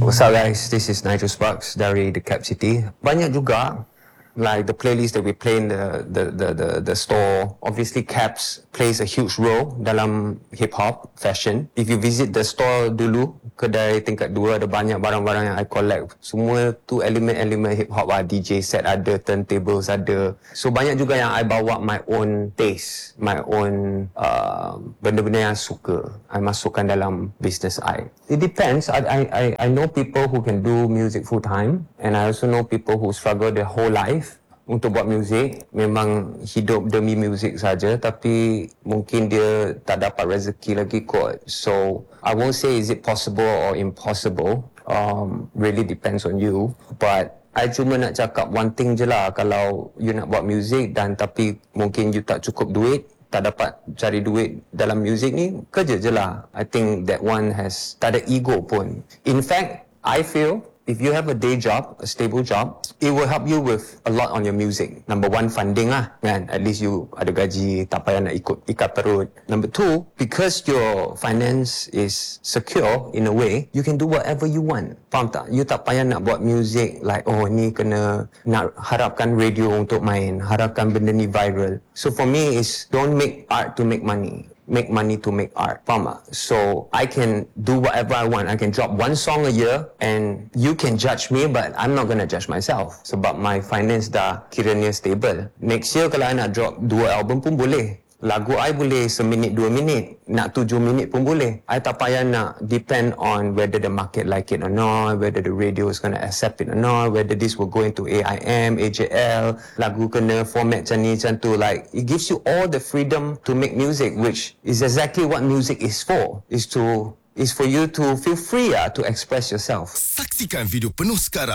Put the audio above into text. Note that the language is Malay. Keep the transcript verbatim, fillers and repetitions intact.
What's up guys, this is Nigel Sparks dari The Cap City. Banyak juga like the playlist that we play in the the the the, the store. Obviously Caps plays a huge role dalam hip hop fashion. If you visit the store dulu, kedai tingkat dua, ada banyak barang-barang yang I collect. Semua tu elemen-elemen hip hop lah. D J set ada, turntables ada. So banyak juga yang I bawa my own taste, my own uh, benda-benda yang suka I masukkan dalam business I. It depends. I I I I know people who can do music full time, and I also know people who struggle their whole life untuk buat muzik. Memang hidup demi muzik saja, tapi mungkin dia tak dapat rezeki lagi kot. So I won't say is it possible or impossible. Um, really depends on you. But I cuma nak cakap one thing je lah. Kalau you nak buat muzik dan tapi mungkin you tak cukup duit, tak dapat cari duit dalam muzik ni, kerja je lah. I think that one has tak ada ego pun. In fact, I feel if you have a day job, a stable job, it will help you with a lot on your music. Number one, funding lah, kan? At least you ada gaji, tak payah nak ikut ikat perut. Number two, because your finance is secure in a way, you can do whatever you want. Faham tak? You tak payah nak buat music like, oh ni kena nak harapkan radio untuk main, harapkan benda ni viral. So for me is don't make art to make money. Make money to make art. Faham tak? So I can do whatever I want. I can drop one song a year and you can judge me, but I'm not gonna judge myself sebab my finance dah kiranya stable. Next year kalau I nak drop dua album pun boleh. Lagu I boleh seminit dua minit, nak tujuh minit pun boleh. I tak payah nak depend on whether the market like it or not, whether the radio is gonna accept it or not, whether this will go into A I M, A J L, lagu kena format macam ni, macam tu. Like, it gives you all the freedom to make music, which is exactly what music is for, is to is for you to feel free uh, to express yourself. Saksikan video penuh sekarang